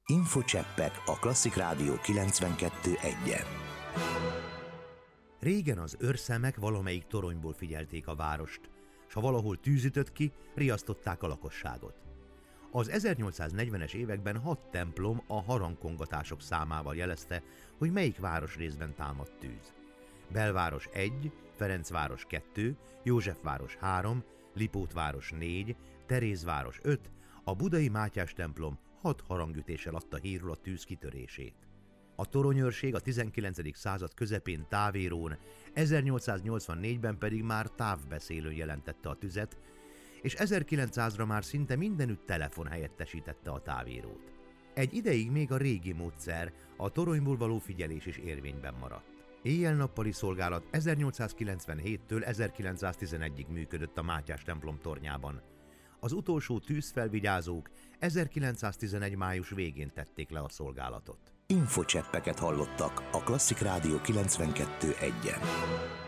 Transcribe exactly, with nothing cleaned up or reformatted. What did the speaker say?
Infocseppek a Klasszik Rádió kilencvenkettő egyen. Régen az őrszemek valamelyik toronyból figyelték a várost, s ha valahol tűz ütött ki, riasztották a lakosságot. Az ezernyolcszáznegyvenes években hat templom a harangkongatások számával jelezte, hogy melyik városrészben támadt tűz. Belváros egy, Ferencváros kettő, Józsefváros három, Lipótváros négy, Terézváros öt, a budai Mátyás templom hat harangütéssel adta hírül a tűz kitörését. A toronyőrség a tizenkilencedik század közepén távérón, ezernyolcszáznyolcvannégyben pedig már távbeszélőn jelentette a tüzet, és ezerkilencszázra már szinte mindenütt telefon helyettesítette a távírót. Egy ideig még a régi módszer, a toronyból való figyelés is érvényben maradt. Éjjel-nappali szolgálat ezernyolcszázkilencvenhéttől ezerkilencszáztizenegyig működött a Mátyás templom tornyában. Az utolsó tűzfelvigyázók ezerkilencszáztizenegy május végén tették le a szolgálatot. Infocseppeket hallottak a Klasszik Rádió kilencvenkettő egyen.